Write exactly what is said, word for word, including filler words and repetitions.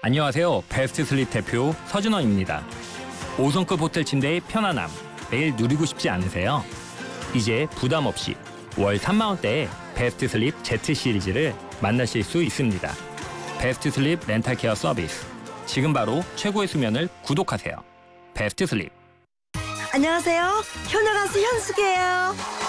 안녕하세요. 베스트 슬립 대표 서준원입니다. 오 성급 호텔 침대의 편안함, 매일 누리고 싶지 않으세요? 이제 부담 없이 월 삼만 원대에 베스트 슬립 Z 시리즈를 만나실 수 있습니다. 베스트 슬립 렌탈 케어 서비스. 지금 바로 최고의 수면을 구독하세요. 베스트 슬립. 안녕하세요. 효녀 가수 현숙이에요.